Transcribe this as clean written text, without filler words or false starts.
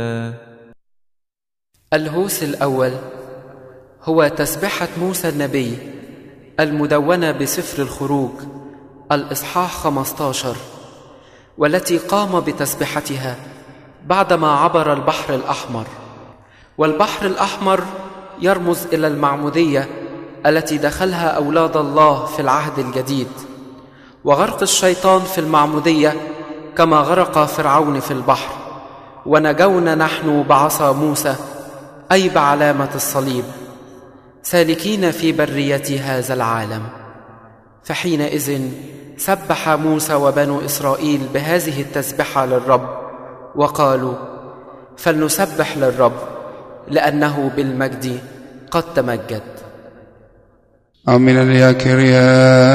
الهوس الأول هو تسبحة موسى النبي المدونة بسفر الخروج الإصحاح 15، والتي قام بتسبحتها بعدما عبر البحر الأحمر. والبحر الأحمر يرمز إلى المعمودية التي دخلها أولاد الله في العهد الجديد، وغرق الشيطان في المعمودية كما غرق فرعون في البحر، ونجونا نحن بعصا موسى أي بعلامة الصليب سالكين في برية هذا العالم. فحينئذ سبح موسى وبنو إسرائيل بهذه التسبحة للرب، وقالوا: فلنسبح للرب لأنه بالمجد قد تمجد. آمين يا كريم.